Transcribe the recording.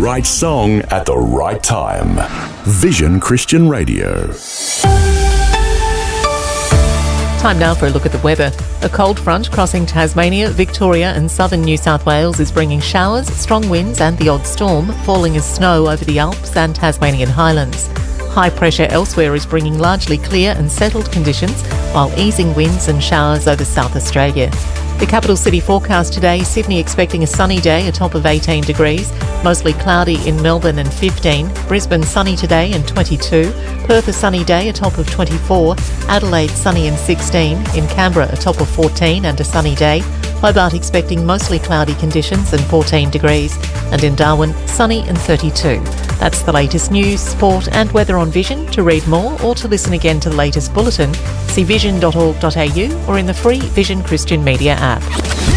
right song at the right time. Vision Christian Radio. Time now for a look at the weather. A cold front crossing Tasmania, Victoria and southern New South Wales is bringing showers, strong winds and the odd storm, falling as snow over the Alps and Tasmanian highlands. High pressure elsewhere is bringing largely clear and settled conditions, while easing winds and showers over South Australia. The capital city forecast today: Sydney expecting a sunny day, a top of 18 degrees, mostly cloudy in Melbourne and 15, Brisbane sunny today and 22, Perth a sunny day, a top of 24, Adelaide sunny and 16, in Canberra a top of 14 and a sunny day, Hobart expecting mostly cloudy conditions and 14 degrees, and in Darwin sunny and 32. That's the latest news, sport and weather on Vision. To read more or to listen again to the latest bulletin, see vision.org.au or in the free Vision Christian Media app.